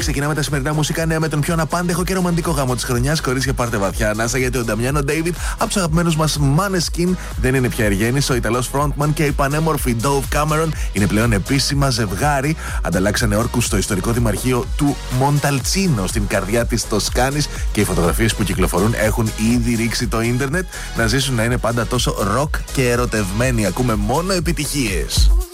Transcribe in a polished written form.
ξεκινάμε τα σημερινά μουσικά νέα με τον πιο αναπάντεχο και ρομαντικό γάμο της χρονιάς. Κορίτσια, πάρτε βαθιά ανάσα γιατί ο Νταμιάνο Ντέιβιντ από τους αγαπημένους μας Maneskin δεν είναι πια εργένης. Ο Ιταλός frontman και η πανέμορφη Dove Cameron είναι πλέον επίσημα ζευγάρι. Ανταλλάξανε όρκους στο ιστορικό δημαρχείο του Μονταλτσίνο στην καρδιά της Τοσκάνης και οι φωτογραφίες που κυκλοφορούν έχουν ήδη ρίξει το ίντερνετ. Να ζήσουν να είναι πάντα τόσο ροκ και ερωτευμένοι. Ακούμε μόνο επιτυχίες.